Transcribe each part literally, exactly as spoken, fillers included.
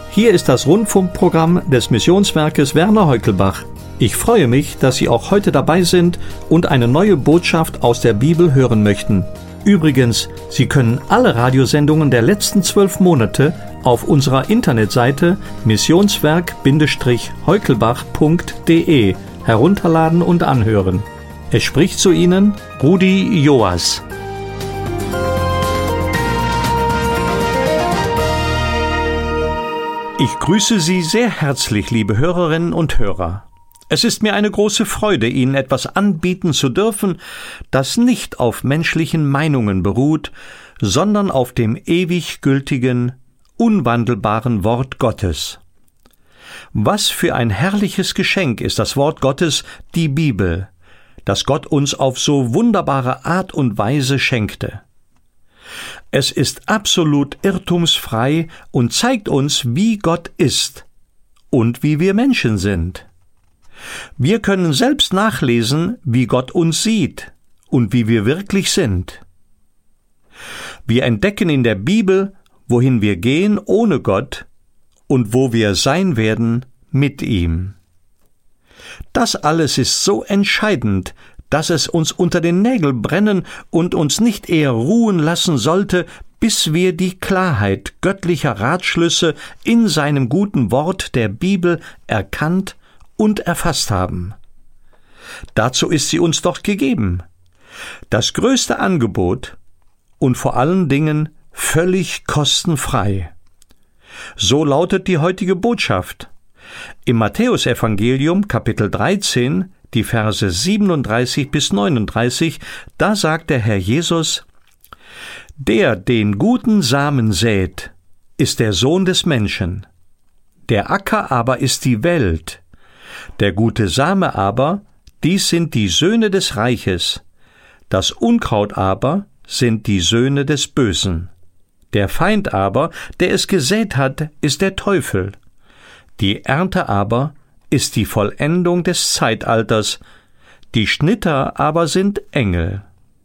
Hier ist das Rundfunkprogramm des Missionswerkes Werner Heukelbach. Ich freue mich, dass Sie auch heute dabei sind und eine neue Botschaft aus der Bibel hören möchten. Übrigens, Sie können alle Radiosendungen der letzten zwölf Monate auf unserer Internetseite missionswerk Heukelbach punkt de herunterladen und anhören. Es spricht zu Ihnen Rudi Joas. Ich grüße Sie sehr herzlich, liebe Hörerinnen und Hörer. Es ist mir eine große Freude, Ihnen etwas anbieten zu dürfen, das nicht auf menschlichen Meinungen beruht, sondern auf dem ewig gültigen, unwandelbaren Wort Gottes. Was für ein herrliches Geschenk ist das Wort Gottes, die Bibel, das Gott uns auf so wunderbare Art und Weise schenkte. Es ist absolut irrtumsfrei und zeigt uns, wie Gott ist und wie wir Menschen sind. Wir können selbst nachlesen, wie Gott uns sieht und wie wir wirklich sind. Wir entdecken in der Bibel, wohin wir gehen ohne Gott und wo wir sein werden mit ihm. Das alles ist so entscheidend, dass es uns unter den Nägeln brennen und uns nicht eher ruhen lassen sollte, bis wir die Klarheit göttlicher Ratschlüsse in seinem guten Wort der Bibel erkannt und erfasst haben. Dazu ist sie uns doch gegeben. Das größte Angebot und vor allen Dingen völlig kostenfrei. So lautet die heutige Botschaft. Im Matthäusevangelium Kapitel dreizehn, die Verse siebenunddreißig bis neununddreißig, da sagt der Herr Jesus: Der den guten Samen sät, ist der Sohn des Menschen. Der Acker aber ist die Welt. Der gute Same aber, dies sind die Söhne des Reiches. Das Unkraut aber sind die Söhne des Bösen. Der Feind aber, der es gesät hat, ist der Teufel. Die Ernte aber ist die Vollendung des Zeitalters, die Schnitter aber sind Engel.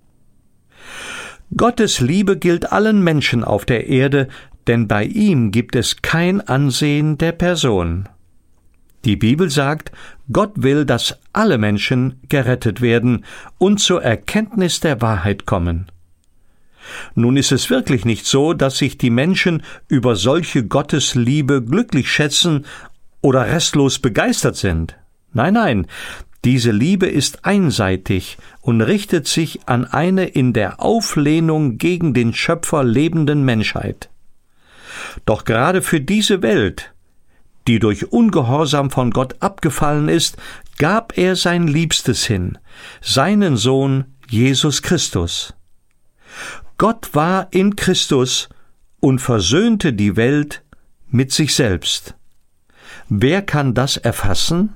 Gottes Liebe gilt allen Menschen auf der Erde, denn bei ihm gibt es kein Ansehen der Person. Die Bibel sagt, Gott will, dass alle Menschen gerettet werden und zur Erkenntnis der Wahrheit kommen. Nun ist es wirklich nicht so, dass sich die Menschen über solche Gottesliebe glücklich schätzen oder restlos begeistert sind. Nein, nein, diese Liebe ist einseitig und richtet sich an eine in der Auflehnung gegen den Schöpfer lebenden Menschheit. Doch gerade für diese Welt, die durch Ungehorsam von Gott abgefallen ist, gab er sein Liebstes hin, seinen Sohn Jesus Christus. Gott war in Christus und versöhnte die Welt mit sich selbst. Wer kann das erfassen?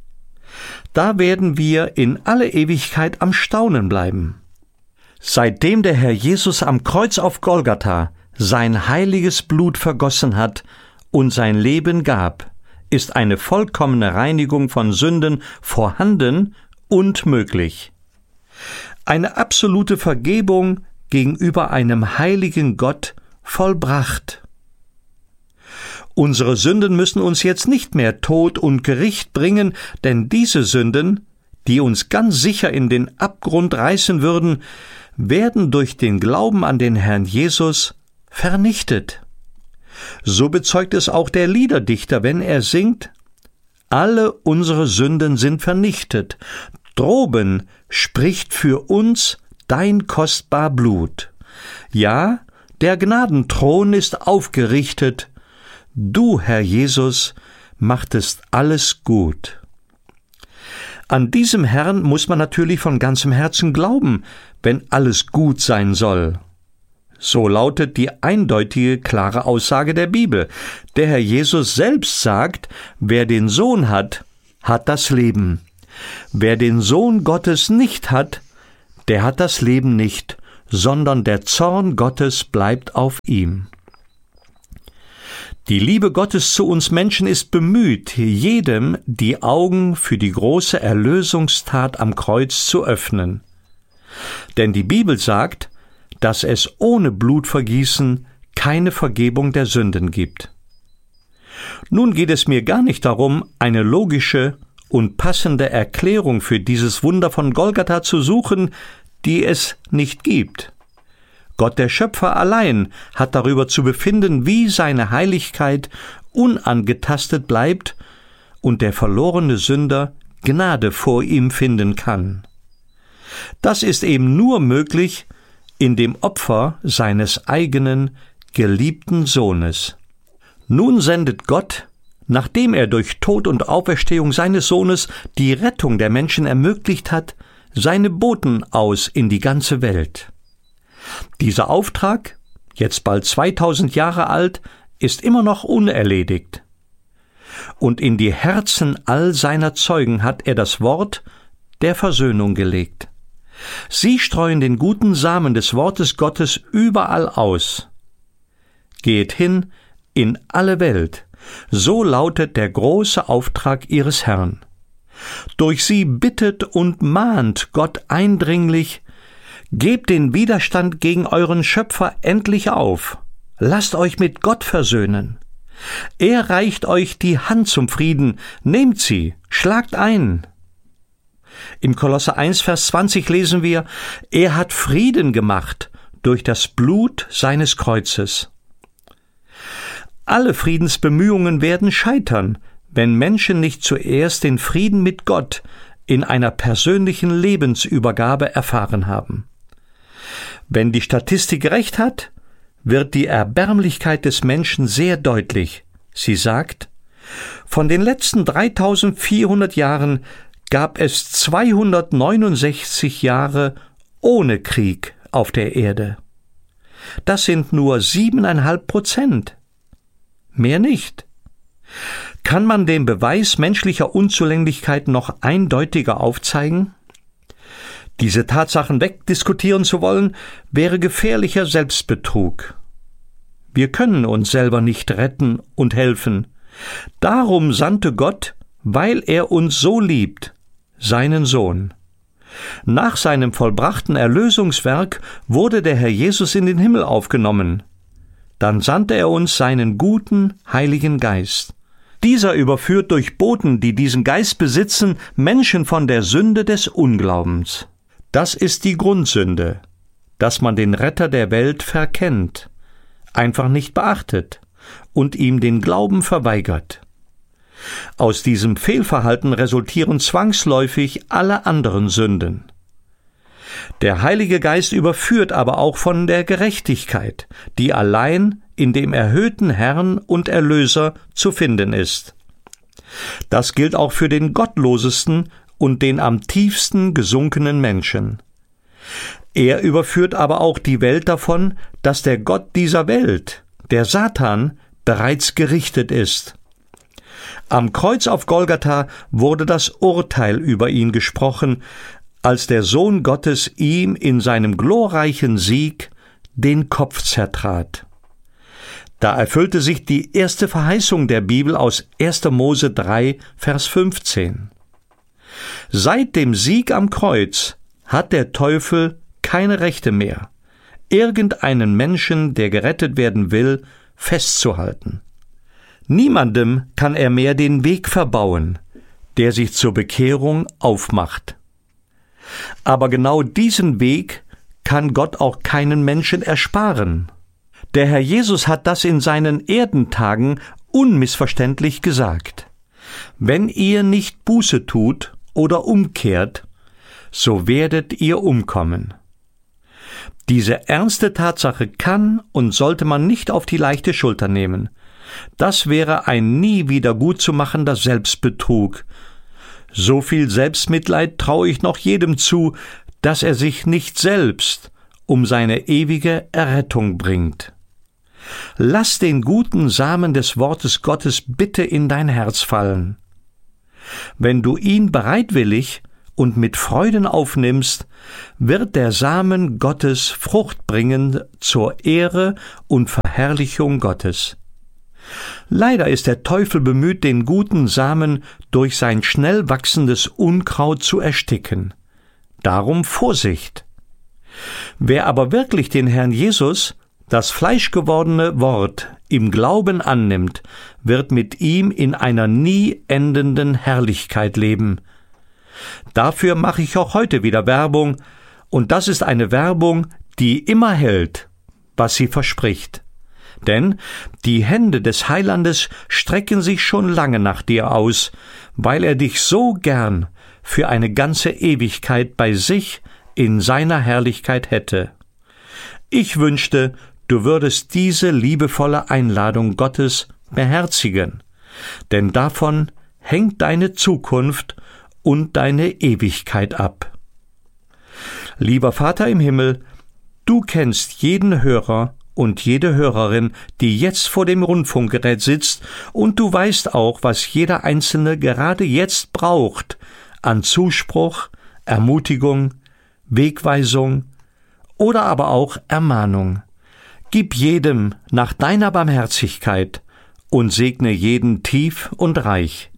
Da werden wir in alle Ewigkeit am Staunen bleiben. Seitdem der Herr Jesus am Kreuz auf Golgatha sein heiliges Blut vergossen hat und sein Leben gab, ist eine vollkommene Reinigung von Sünden vorhanden und möglich. Eine absolute Vergebung gegenüber einem heiligen Gott vollbracht. Unsere Sünden müssen uns jetzt nicht mehr Tod und Gericht bringen, denn diese Sünden, die uns ganz sicher in den Abgrund reißen würden, werden durch den Glauben an den Herrn Jesus vernichtet. So bezeugt es auch der Liederdichter, wenn er singt: Alle unsere Sünden sind vernichtet, droben spricht für uns dein kostbar Blut. Ja, der Gnadenthron ist aufgerichtet, du, Herr Jesus, machtest alles gut. An diesem Herrn muss man natürlich von ganzem Herzen glauben, wenn alles gut sein soll. So lautet die eindeutige, klare Aussage der Bibel. Der Herr Jesus selbst sagt, wer den Sohn hat, hat das Leben. Wer den Sohn Gottes nicht hat, der hat das Leben nicht, sondern der Zorn Gottes bleibt auf ihm. Die Liebe Gottes zu uns Menschen ist bemüht, jedem die Augen für die große Erlösungstat am Kreuz zu öffnen. Denn die Bibel sagt, dass es ohne Blutvergießen keine Vergebung der Sünden gibt. Nun geht es mir gar nicht darum, eine logische und passende Erklärung für dieses Wunder von Golgatha zu suchen, die es nicht gibt. Gott der Schöpfer allein hat darüber zu befinden, wie seine Heiligkeit unangetastet bleibt und der verlorene Sünder Gnade vor ihm finden kann. Das ist eben nur möglich in dem Opfer seines eigenen, geliebten Sohnes. Nun sendet Gott, nachdem er durch Tod und Auferstehung seines Sohnes die Rettung der Menschen ermöglicht hat, seine Boten aus in die ganze Welt. Dieser Auftrag, jetzt bald zweitausend Jahre alt, ist immer noch unerledigt. Und in die Herzen all seiner Zeugen hat er das Wort der Versöhnung gelegt. Sie streuen den guten Samen des Wortes Gottes überall aus. Geht hin in alle Welt, so lautet der große Auftrag ihres Herrn. Durch sie bittet und mahnt Gott eindringlich: Gebt den Widerstand gegen euren Schöpfer endlich auf. Lasst euch mit Gott versöhnen. Er reicht euch die Hand zum Frieden. Nehmt sie, schlagt ein. Im Kolosser eins, Vers zwanzig lesen wir: Er hat Frieden gemacht durch das Blut seines Kreuzes. Alle Friedensbemühungen werden scheitern, wenn Menschen nicht zuerst den Frieden mit Gott in einer persönlichen Lebensübergabe erfahren haben. Wenn die Statistik recht hat, wird die Erbärmlichkeit des Menschen sehr deutlich. Sie sagt: Von den letzten dreitausendvierhundert Jahren gab es zweihundertneunundsechzig Jahre ohne Krieg auf der Erde. Das sind nur siebeneinhalb Prozent. Mehr nicht. Kann man den Beweis menschlicher Unzulänglichkeit noch eindeutiger aufzeigen? Diese Tatsachen wegdiskutieren zu wollen, wäre gefährlicher Selbstbetrug. Wir können uns selber nicht retten und helfen. Darum sandte Gott, weil er uns so liebt, seinen Sohn. Nach seinem vollbrachten Erlösungswerk wurde der Herr Jesus in den Himmel aufgenommen. Dann sandte er uns seinen guten, heiligen Geist. Dieser überführt durch Boten, die diesen Geist besitzen, Menschen von der Sünde des Unglaubens. Das ist die Grundsünde, dass man den Retter der Welt verkennt, einfach nicht beachtet und ihm den Glauben verweigert. Aus diesem Fehlverhalten resultieren zwangsläufig alle anderen Sünden. Der Heilige Geist überführt aber auch von der Gerechtigkeit, die allein in dem erhöhten Herrn und Erlöser zu finden ist. Das gilt auch für den gottlosesten und den am tiefsten gesunkenen Menschen. Er überführt aber auch die Welt davon, dass der Gott dieser Welt, der Satan, bereits gerichtet ist. Am Kreuz auf Golgatha wurde das Urteil über ihn gesprochen, als der Sohn Gottes ihm in seinem glorreichen Sieg den Kopf zertrat. Da erfüllte sich die erste Verheißung der Bibel aus erster Mose drei, Vers fünfzehn. Seit dem Sieg am Kreuz hat der Teufel keine Rechte mehr, irgendeinen Menschen, der gerettet werden will, festzuhalten. Niemandem kann er mehr den Weg verbauen, der sich zur Bekehrung aufmacht. Aber genau diesen Weg kann Gott auch keinen Menschen ersparen. Der Herr Jesus hat das in seinen Erdentagen unmissverständlich gesagt: Wenn ihr nicht Buße tut oder umkehrt, so werdet ihr umkommen. Diese ernste Tatsache kann und sollte man nicht auf die leichte Schulter nehmen. Das wäre ein nie wieder gutzumachender Selbstbetrug. So viel Selbstmitleid traue ich noch jedem zu, dass er sich nicht selbst um seine ewige Errettung bringt. Lass den guten Samen des Wortes Gottes bitte in dein Herz fallen. Wenn du ihn bereitwillig und mit Freuden aufnimmst, wird der Samen Gottes Frucht bringen zur Ehre und Verherrlichung Gottes. Leider ist der Teufel bemüht, den guten Samen durch sein schnell wachsendes Unkraut zu ersticken. Darum Vorsicht! Wer aber wirklich den Herrn Jesus, das fleischgewordene Wort im Glauben annimmt, wird mit ihm in einer nie endenden Herrlichkeit leben. Dafür mache ich auch heute wieder Werbung, und das ist eine Werbung, die immer hält, was sie verspricht. Denn die Hände des Heilandes strecken sich schon lange nach dir aus, weil er dich so gern für eine ganze Ewigkeit bei sich in seiner Herrlichkeit hätte. Ich wünschte, du würdest diese liebevolle Einladung Gottes beherzigen, denn davon hängt deine Zukunft und deine Ewigkeit ab. Lieber Vater im Himmel, du kennst jeden Hörer und jede Hörerin, die jetzt vor dem Rundfunkgerät sitzt, und du weißt auch, was jeder Einzelne gerade jetzt braucht an Zuspruch, Ermutigung, Wegweisung oder aber auch Ermahnung. Gib jedem nach deiner Barmherzigkeit und segne jeden tief und reich.